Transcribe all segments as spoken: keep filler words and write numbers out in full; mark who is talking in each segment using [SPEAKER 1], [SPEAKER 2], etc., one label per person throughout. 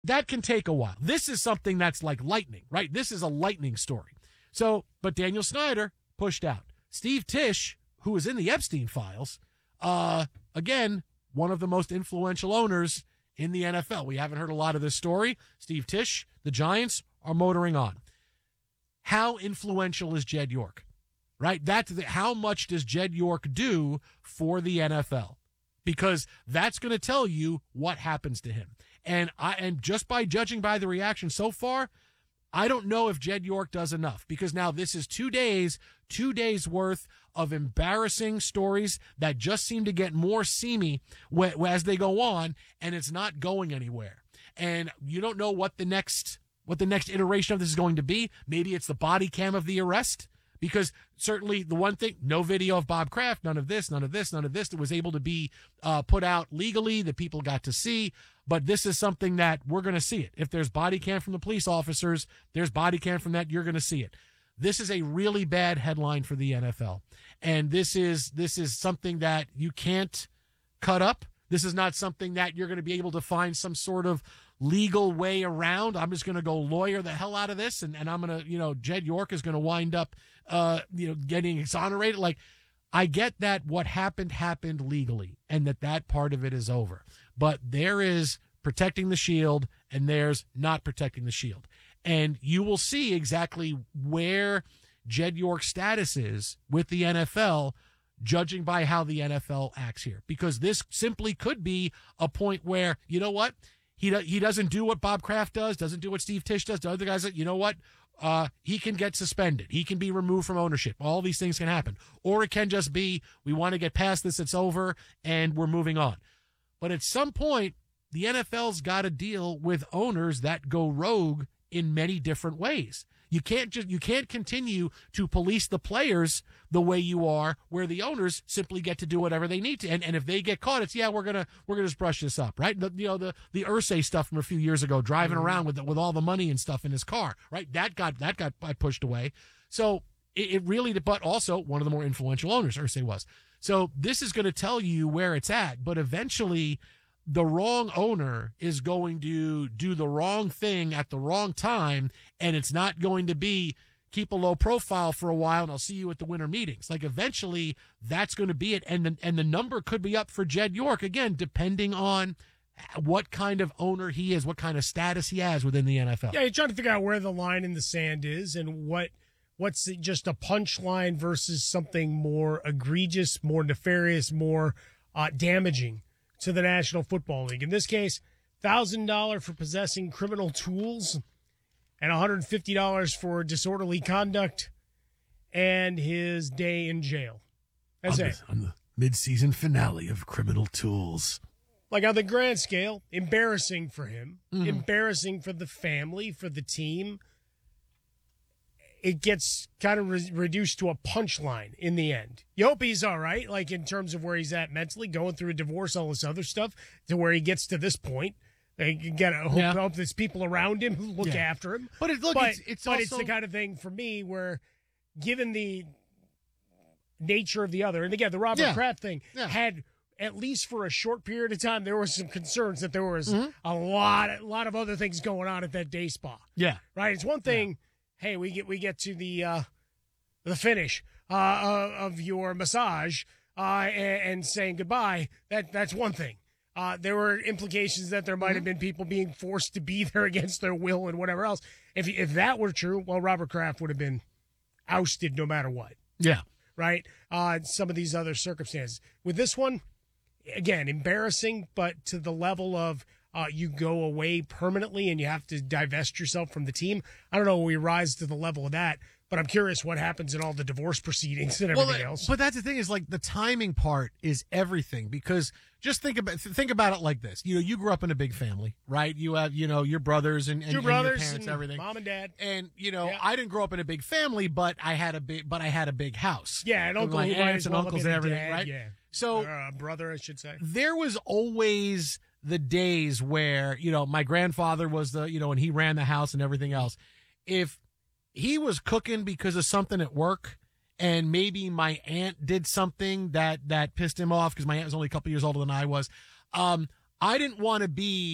[SPEAKER 1] that can take a while. This is something that's like lightning, right? This is a lightning story. So, but Daniel Snyder pushed out. Steve Tisch, who was in the Epstein files, uh, again, one of the most influential owners in the N F L. We haven't heard a lot of this story. Steve Tisch, the Giants, are motoring on. How influential is Jed York? Right? That's the, how much does Jed York do for the N F L? Because that's going to tell you what happens to him. And I and just by judging by the reaction so far, I don't know if Jed York does enough, because now this is two days, two days worth of embarrassing stories that just seem to get more seamy wh- as they go on, and it's not going anywhere. And you don't know what the next what the next iteration of this is going to be. Maybe it's the body cam of the arrest, because certainly the one thing, no video of Bob Kraft, none of this, none of this, none of this that was able to be uh, put out legally that people got to see. But this is something that we're going to see it. If there's body cam from the police officers, there's body cam from that, you're going to see it. This is a really bad headline for the N F L. And this is, this is something that you can't cut up. This is not something that you're going to be able to find some sort of legal way around. I'm just going to go lawyer the hell out of this. And, and I'm going to, you know, Jed York is going to wind up, uh, you know, getting exonerated. Like, I get that what happened happened legally and that that part of it is over. But there is protecting the shield and there's not protecting the shield. And you will see exactly where Jed York's status is with the N F L, judging by how the N F L acts here. Because this simply could be a point where, you know what? He do, he doesn't do what Bob Kraft does, doesn't do what Steve Tisch does. The other guys, you know what? Uh, he can get suspended. He can be removed from ownership. All these things can happen. Or it can just be, we want to get past this, it's over, and we're moving on. But at some point, the N F L's got to deal with owners that go rogue in many different ways. You can't just, you can't continue to police the players the way you are, where the owners simply get to do whatever they need to. And, and if they get caught, it's, yeah, we're going to, we're going to just brush this up, right? The, you know, the, the Irsay stuff from a few years ago, driving mm-hmm. around with, with all the money and stuff in his car, right? That got, that got pushed away. So it, it really, but also one of the more influential owners, Irsay was. So this is going to tell you where it's at, but eventually the wrong owner is going to do the wrong thing at the wrong time, and it's not going to be keep a low profile for a while and I'll see you at the winter meetings. Like, eventually that's going to be it. And the, and the number could be up for Jed York, again, depending on what kind of owner he is, what kind of status he has within the N F L.
[SPEAKER 2] Yeah, you're trying to figure out where the line in the sand is and what what's just a punchline versus something more egregious, more nefarious, more uh, damaging to the National Football League. In this case, one thousand dollars for possessing criminal tools and one hundred fifty dollars for disorderly conduct and his day in jail. That's
[SPEAKER 1] on
[SPEAKER 2] it.
[SPEAKER 1] The, on the mid-season finale of Criminal Tools.
[SPEAKER 2] Like, on the grand scale, embarrassing for him,
[SPEAKER 1] mm.
[SPEAKER 2] embarrassing for the family, for the team. It gets kind of re- reduced to a punchline in the end. You hope he's all right, like in terms of where he's at mentally, going through a divorce, all this other stuff, to where he gets to this point. You gotta hope, yeah. hope there's people around him who look yeah. after him.
[SPEAKER 1] But it, look,
[SPEAKER 2] but,
[SPEAKER 1] it's, it's
[SPEAKER 2] but
[SPEAKER 1] also...
[SPEAKER 2] it's the kind of thing for me where, given the nature of the other, and again, the Robert
[SPEAKER 1] yeah.
[SPEAKER 2] Kraft thing
[SPEAKER 1] yeah.
[SPEAKER 2] had, at least for a short period of time, there was some concerns that there was
[SPEAKER 1] mm-hmm.
[SPEAKER 2] a lot, a lot of other things going on at that day spa.
[SPEAKER 1] Yeah,
[SPEAKER 2] right. It's one thing. Yeah. Hey, we get we get to the uh, the finish uh, of your massage uh, and, and saying goodbye. That that's one thing. Uh, there were implications that there might mm-hmm. have been people being forced to be there against their will and whatever else. If if that were true, well, Robert Kraft would have been ousted no matter what.
[SPEAKER 1] Yeah,
[SPEAKER 2] right. Uh, some of these other circumstances. With this one, again, embarrassing, but to the level of uh, you go away permanently and you have to divest yourself from the team. I don't know when we rise to the level of that, but I'm curious what happens in all the divorce proceedings and everything
[SPEAKER 1] well,
[SPEAKER 2] else.
[SPEAKER 1] But that's the thing, is like the timing part is everything, because just think about think about it like this. You know, you grew up in a big family, right? You have, you know, your brothers and, and,
[SPEAKER 2] your,
[SPEAKER 1] and
[SPEAKER 2] brothers
[SPEAKER 1] your parents,
[SPEAKER 2] and
[SPEAKER 1] everything.
[SPEAKER 2] Mom and dad.
[SPEAKER 1] And, you know,
[SPEAKER 2] yeah.
[SPEAKER 1] I didn't grow up in a big family, but I had a big but I had a big house.
[SPEAKER 2] Yeah, and uncle
[SPEAKER 1] my
[SPEAKER 2] who
[SPEAKER 1] aunts and
[SPEAKER 2] well
[SPEAKER 1] uncles and everything,
[SPEAKER 2] dad,
[SPEAKER 1] right?
[SPEAKER 2] Yeah.
[SPEAKER 1] So
[SPEAKER 2] uh, brother, I should say.
[SPEAKER 1] There was always the days where, you know, my grandfather was the, you know, and he ran the house and everything else. If he was cooking because of something at work, and maybe my aunt did something that, that pissed him off, because my aunt was only a couple years older than I was, um, I didn't want to be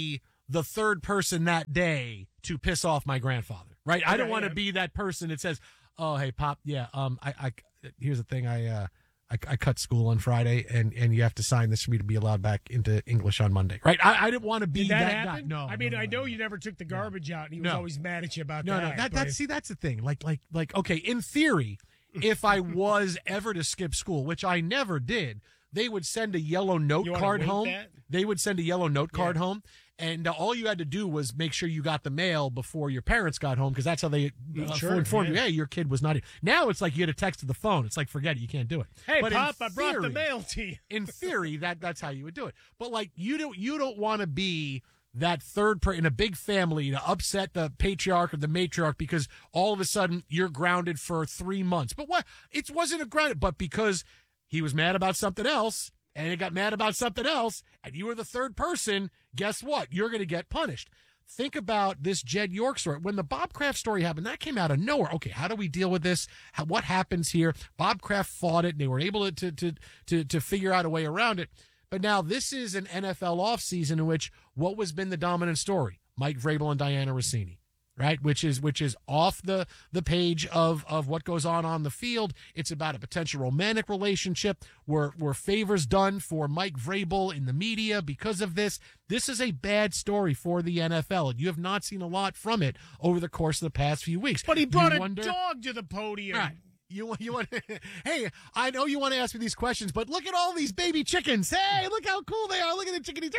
[SPEAKER 1] the third person that day to piss off my grandfather, right? I don't
[SPEAKER 2] Yeah,
[SPEAKER 1] want to
[SPEAKER 2] yeah.
[SPEAKER 1] be that person that says, "Oh, hey, Pop, yeah, um, I, I here's the thing, I, uh, I, I cut school on Friday, and, and you have to sign this for me to be allowed back into English on Monday, right?" I, I didn't want to be
[SPEAKER 2] Did that,
[SPEAKER 1] that
[SPEAKER 2] happen?
[SPEAKER 1] guy. No,
[SPEAKER 2] I mean,
[SPEAKER 1] no, no,
[SPEAKER 2] I know
[SPEAKER 1] no.
[SPEAKER 2] you never took the garbage out, and he was
[SPEAKER 1] No.
[SPEAKER 2] always mad at you about
[SPEAKER 1] No,
[SPEAKER 2] that.
[SPEAKER 1] no, that,
[SPEAKER 2] but-
[SPEAKER 1] that's see, that's the thing. Like, like, like. Okay, in theory, if I was ever to skip school, which I never did, they would send a yellow note
[SPEAKER 2] You wanna
[SPEAKER 1] card
[SPEAKER 2] wait
[SPEAKER 1] home.
[SPEAKER 2] that?
[SPEAKER 1] They would send a yellow note card
[SPEAKER 2] Yeah.
[SPEAKER 1] home, and uh, all you had to do was make sure you got the mail before your parents got home, because that's how they uh,
[SPEAKER 2] Sure,
[SPEAKER 1] informed
[SPEAKER 2] yeah.
[SPEAKER 1] you. Hey, your kid was not here. Now it's like you get a text to the phone. It's like, forget it, you can't do it.
[SPEAKER 2] Hey,
[SPEAKER 1] But in
[SPEAKER 2] Pop, I brought the
[SPEAKER 1] theory-
[SPEAKER 2] mail to you.
[SPEAKER 1] in theory, that that's how you would do it. But like you don't you don't want to be that third per in a big family to upset the patriarch or the matriarch because all of a sudden you're grounded for three months. But what it wasn't a grounded, but because he was mad about something else and he got mad about something else, and you were the third person. Guess what? You're going to get punished. Think about this Jed York story. When the Bob Kraft story happened, that came out of nowhere. Okay, how do we deal with this? How, what happens here? Bob Kraft fought it, and they were able to to to to figure out a way around it. But now this is an N F L offseason in which what was been the dominant story? Mike Vrabel and Diana Rossini, right? Which is which is off the, the page of, of what goes on on the field. It's about a potential romantic relationship where, where favors done for Mike Vrabel in the media because of this. This is a bad story for the N F L, and you have not seen a lot from it over the course of the past few weeks.
[SPEAKER 2] But he
[SPEAKER 1] You
[SPEAKER 2] brought a
[SPEAKER 1] wonder-
[SPEAKER 2] dog to the podium.
[SPEAKER 1] Right. You want you want hey, I know you want to ask me these questions, but look at all these baby chickens. Hey, look how cool they are. Look at the chickadees.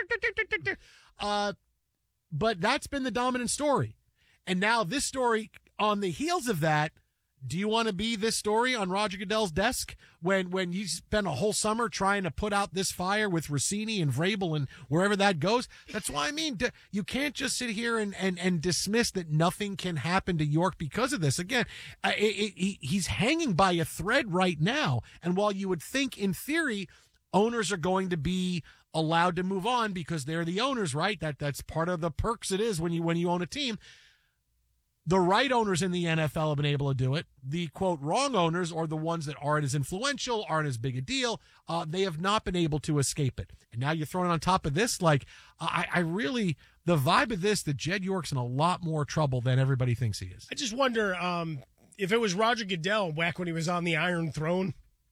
[SPEAKER 1] Uh, but that's been the dominant story. And now this story, on the heels of that, do you want to be this story on Roger Goodell's desk when when you spend a whole summer trying to put out this fire with Rossini and Vrabel and wherever that goes? That's why I mean, d- you can't just sit here and, and, and dismiss that nothing can happen to York because of this. Again, uh, it, it, he, he's hanging by a thread right now. And while you would think in theory owners are going to be allowed to move on because they're the owners, right? That that's part of the perks it is when you when you own a team. The right owners in the N F L have been able to do it. The, quote, wrong owners, or the ones that aren't as influential, aren't as big a deal, uh, they have not been able to escape it. And now you're throwing on top of this, like, I, I really, the vibe of this, that Jed York's in a lot more trouble than everybody thinks he is.
[SPEAKER 2] I just wonder um, if it was Roger Goodell back when he was on the Iron Throne.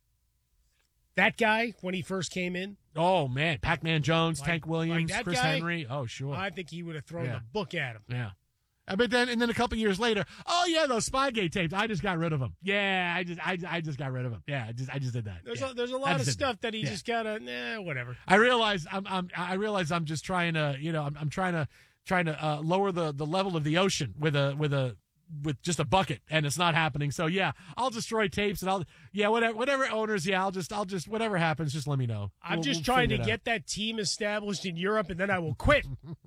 [SPEAKER 2] That guy, when he first came in,
[SPEAKER 1] Oh, man. Pac-Man Jones,
[SPEAKER 2] Like-
[SPEAKER 1] Tank Williams,
[SPEAKER 2] like that
[SPEAKER 1] Chris
[SPEAKER 2] guy?
[SPEAKER 1] Henry. Oh, sure.
[SPEAKER 2] I think he would have thrown
[SPEAKER 1] Yeah.
[SPEAKER 2] the book at him.
[SPEAKER 1] Yeah. Uh, But then, and then a couple years later, oh yeah, those Spygate tapes. I just got rid of them. Yeah, I just, I, I just got rid of them. Yeah, I just, I just did that.
[SPEAKER 2] There's
[SPEAKER 1] Yeah.
[SPEAKER 2] a, there's a
[SPEAKER 1] I
[SPEAKER 2] lot of
[SPEAKER 1] just did
[SPEAKER 2] stuff that he
[SPEAKER 1] Yeah.
[SPEAKER 2] just gotta, nah, whatever.
[SPEAKER 1] I realize, I'm, I'm, I realize I'm just trying to, you know, I'm, I'm trying to, trying to uh, lower the, the level of the ocean with a, with a, with just a bucket, and it's not happening. So yeah, I'll destroy tapes, and I'll, yeah, whatever, whatever owners, yeah, I'll just, I'll just, whatever happens, just let me know.
[SPEAKER 2] I'm
[SPEAKER 1] We'll-
[SPEAKER 2] just
[SPEAKER 1] we'll
[SPEAKER 2] trying to
[SPEAKER 1] figure it out.
[SPEAKER 2] get that team established in Europe, and then I will quit.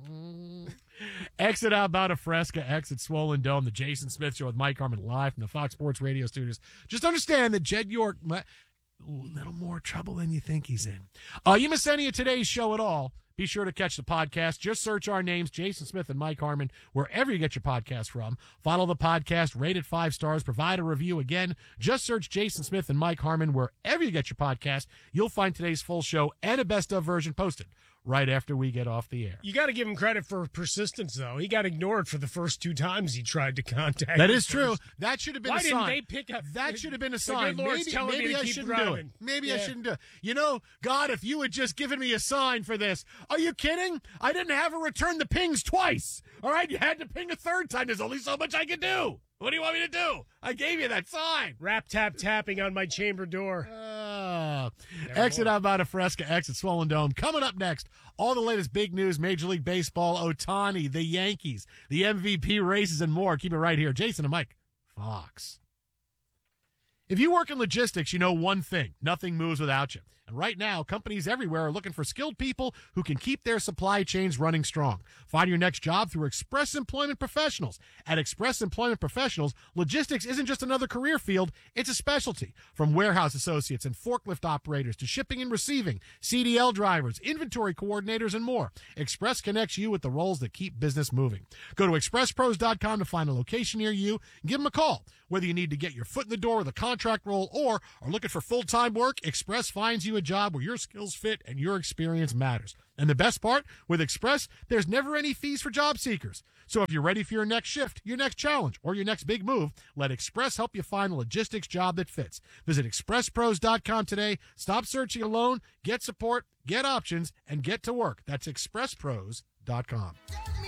[SPEAKER 1] Exit Outbound of Fresca, exit Swollen Dome, the Jason Smith Show with Mike Harmon live from the Fox Sports Radio studios. Just understand that Jed York, a little more trouble than you think he's in. Uh, you miss any of today's show at all, be sure to catch the podcast. Just search our names, Jason Smith and Mike Harmon, wherever you get your podcast from. Follow the podcast, rate it five stars, provide a review. Again, just search Jason Smith and Mike Harmon wherever you get your podcast. You'll find today's full show and a best of version posted right after we get off the air.
[SPEAKER 2] You got to give him credit for persistence, though. He got ignored for the first two times he tried to contact.
[SPEAKER 1] That
[SPEAKER 2] him
[SPEAKER 1] is true.
[SPEAKER 2] first.
[SPEAKER 1] That should have been
[SPEAKER 2] Why
[SPEAKER 1] a
[SPEAKER 2] didn't
[SPEAKER 1] sign.
[SPEAKER 2] they pick up?
[SPEAKER 1] That should have been a
[SPEAKER 2] The
[SPEAKER 1] sign.
[SPEAKER 2] good Lord's
[SPEAKER 1] Maybe,
[SPEAKER 2] telling me
[SPEAKER 1] maybe
[SPEAKER 2] to
[SPEAKER 1] I
[SPEAKER 2] keep
[SPEAKER 1] shouldn't do it.
[SPEAKER 2] driving.
[SPEAKER 1] Maybe I
[SPEAKER 2] Yeah.
[SPEAKER 1] shouldn't do it. You know, God, if you had just given me a sign for this. Are you kidding? I didn't have her return the pings twice. All right? You had to ping a third time. There's only so much I can do. What do you want me to do? I gave you that sign.
[SPEAKER 2] Rap tap tapping on my chamber door.
[SPEAKER 1] Uh, exit Outbound of Fresca, exit Swollen Dome. Coming up next, all the latest big news, Major League Baseball, Ohtani, the Yankees, the M V P races, and more. Keep it right here. Jason and Mike, Fox. If you work in logistics, you know one thing. Nothing moves without you. And right now, companies everywhere are looking for skilled people who can keep their supply chains running strong. Find your next job through Express Employment Professionals. At Express Employment Professionals, logistics isn't just another career field, it's a specialty. From warehouse associates and forklift operators to shipping and receiving, C D L drivers, inventory coordinators, and more. Express connects you with the roles that keep business moving. Go to express pros dot com to find a location near you and give them a call. Whether you need to get your foot in the door with a contract role or are looking for full-time work, Express finds you a job where your skills fit and your experience matters. And the best part, with Express, there's never any fees for job seekers. So if you're ready for your next shift, your next challenge, or your next big move, let Express help you find a logistics job that fits. Visit express pros dot com today. Stop searching alone. Get support, get options, and get to work. That's express pros dot com.